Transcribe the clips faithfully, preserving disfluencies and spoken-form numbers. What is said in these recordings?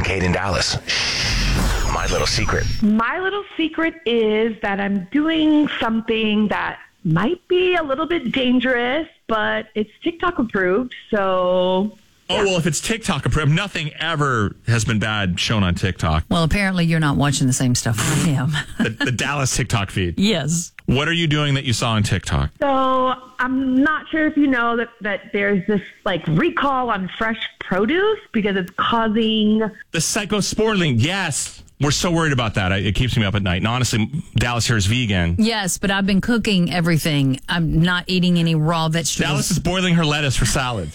Kincaid in Dallas. My little secret. My little secret is that I'm doing something that might be a little bit dangerous, but it's TikTok approved, so... Oh, well, if it's TikTok approved, nothing ever has been bad shown on TikTok. Well, apparently you're not watching the same stuff I am. the, the Dallas TikTok feed. Yes. What are you doing that you saw on TikTok? So I'm not sure if you know that, that there's this like recall on fresh produce because it's causing... The cyclosporine, yes. We're so worried about that. It keeps me up at night. And honestly, Dallas here is vegan. Yes, but I've been cooking everything. I'm not eating any raw vegetables. Dallas is boiling her lettuce for salads.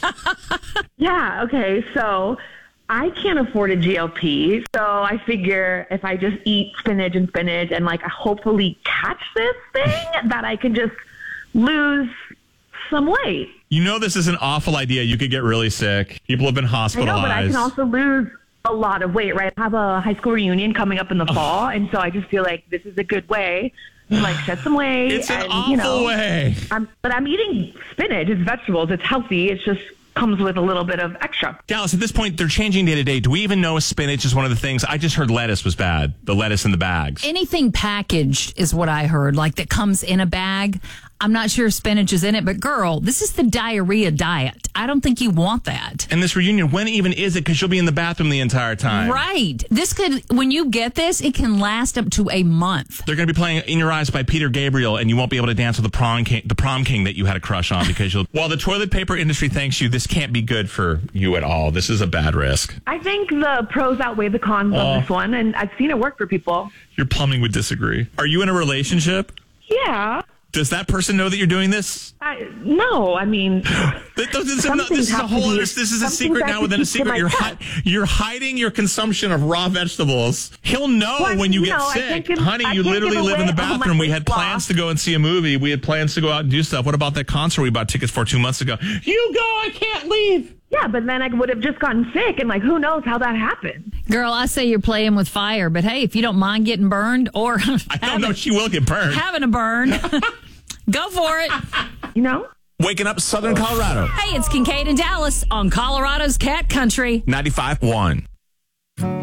Yeah, okay. So I can't afford a G L P. So I figure if I just eat spinach and spinach and like hopefully catch this thing, that I can just lose some weight. You know this is an awful idea. You could get really sick. People have been hospitalized. I know, but I can also lose a lot of weight, right? I have a high school reunion coming up in the fall, and so I just feel like this is a good way to like shed some weight. It's an and, awful you know, way. I'm, but I'm eating spinach. It's vegetables. It's healthy. It's just comes with a little bit of extra. Dallas, at this point, they're changing day to day. Do we even know if spinach is one of the things? I just heard lettuce was bad. The lettuce in the bags. Anything packaged is what I heard, like that comes in a bag. I'm not sure if spinach is in it, but girl, this is the diarrhea diet. I don't think you want that. And this reunion, when even is it? Because you'll be in the bathroom the entire time. Right. This could, when you get this, it can last up to a month. They're going to be playing In Your Eyes by Peter Gabriel, and you won't be able to dance with the prom king, the prom king that you had a crush on because you'll. While the toilet paper industry thanks you, this can't be good for you at all. This is a bad risk. I think the pros outweigh the cons Oh. of this one, and I've seen it work for people. Your plumbing would disagree. Are you in a relationship? Yeah. Does that person know that you're doing this? I, no, I mean, This, this, Some this is things a have whole to be- other. This is a some secret things I now have within to a keep to secret. You're myself. hi- you're hiding your consumption of raw vegetables. He'll know Well, when you you get know, I sick, can't give- honey. I You can't literally give live in the away all my bathroom. We had weight plans loss. to go and see a movie. We had plans to go out and do stuff. What about that concert we bought tickets for two months ago? You go. I can't leave. yeah, but then I would have just gotten sick, and like, who knows how that happened? Girl, I say you're playing with fire, but hey, if you don't mind getting burned or I don't having, know. She will get burned. having a burn, go for it. You know? Waking up Southern Colorado. Hey, it's Kincaid in Dallas on Colorado's Cat Country. ninety-five point one.